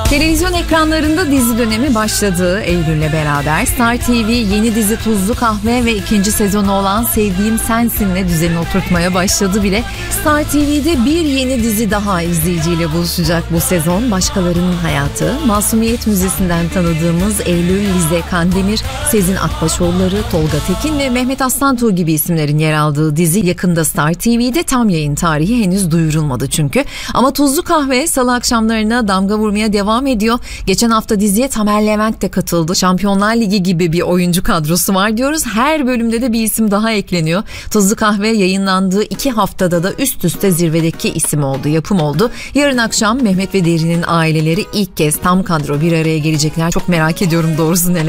Televizyon ekranlarında dizi dönemi başladı Eylül'le beraber. Star TV yeni dizi Tuzlu Kahve ve ikinci sezonu olan Sevdiğim Sensin'le düzeni oturtmaya başladı bile. Star TV'de bir yeni dizi daha izleyiciyle buluşacak bu sezon. Başkalarının Hayatı. Masumiyet Müzesi'nden tanıdığımız Eylül, Lize Kandemir, Sezin Akbaşoğulları, Tolga Tekin ve Mehmet Aslantuğ gibi isimlerin yer aldığı dizi yakında Star TV'de, tam yayın tarihi henüz duyurulmadı çünkü. Ama Tuzlu Kahve salı akşamlarına damga vurmaya devam ediyor. Geçen hafta diziye Tamer Levent de katıldı. Şampiyonlar Ligi gibi bir oyuncu kadrosu var diyoruz. Her bölümde de bir isim daha ekleniyor. Tuzlu Kahve yayınlandığı 2 haftada da üst üste zirvedeki isim oldu, yapım oldu. Yarın akşam Mehmet ve Derin'in aileleri ilk kez tam kadro bir araya gelecekler. Çok merak ediyorum doğrusu neler